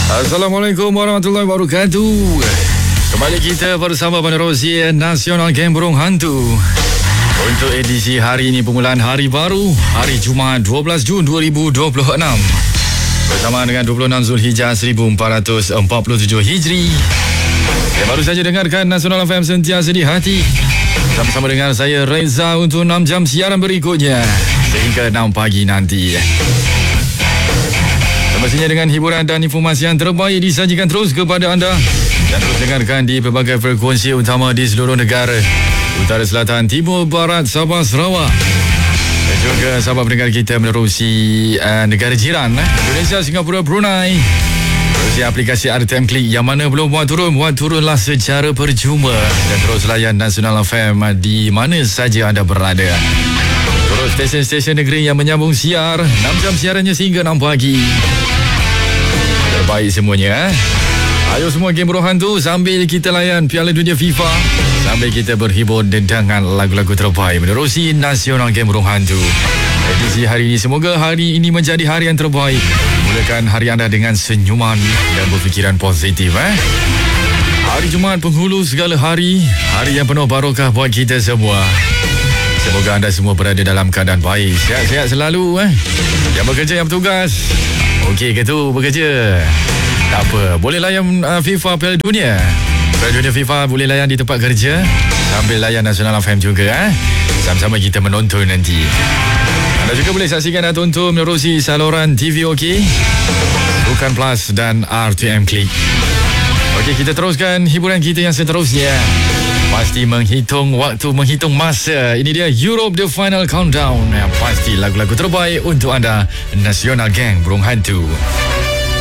Assalamualaikum warahmatullahi wabarakatuh. Kembali kita bersama penerusi Nasional Geng Burung Hantu untuk edisi hari ini, permulaan hari baru, hari Jumaat 12 Jun 2026, bersama dengan 26 Zulhijjah 1447 Hijri. Baru saja dengarkan Nasional FM sentiasa di hati, bersama dengan saya Reza untuk 6 jam siaran berikutnya sehingga 6 pagi nanti. Semestinya dengan hiburan dan informasi yang terbaik disajikan terus kepada anda, dan terus dengarkan di pelbagai frekuensi utama di seluruh negara, utara, selatan, timur, barat, Sabah, Sarawak, dan juga sahabat pendengar kita menerusi negara jiran Indonesia, Singapura, Brunei, menerusi aplikasi RTM Klik. Yang mana belum buat turunlah secara percuma, dan terus layan Nasional FM di mana saja anda berada. Terus stesen-stesen negeri yang menyambung siar 6 jam siarannya sehingga 6 pagi. Terbaik semuanya. Ayo semua Geng Burung Hantu, sambil kita layan Piala Dunia FIFA, sambil kita berhibur dengan lagu-lagu terbaik menerusi Nasional Geng Burung Hantu. Edisi hari ini, semoga hari ini menjadi hari yang terbaik. Mulakan hari anda dengan senyuman dan berfikiran positif. Hari Jumaat penghulu segala hari, hari yang penuh barokah buat kita semua. Semoga anda semua berada dalam keadaan baik, sihat-sihat selalu. Yang bekerja, yang bertugas, okey ke tu bekerja? Tak apa, boleh layan FIFA Piala Dunia. Piala Dunia FIFA boleh layan di tempat kerja, sambil layan Nasional FM juga. Sama-sama kita menonton nanti. Anda juga boleh saksikan dan tonton menerusi saluran TV OK, Bukan Plus dan RTM Klik. Okey, kita teruskan hiburan kita yang seterusnya. Pasti menghitung waktu, menghitung masa. Ini dia Europe The Final Countdown. Yang pasti lagu-lagu terbaik untuk anda, Nasional Geng Burung Hantu.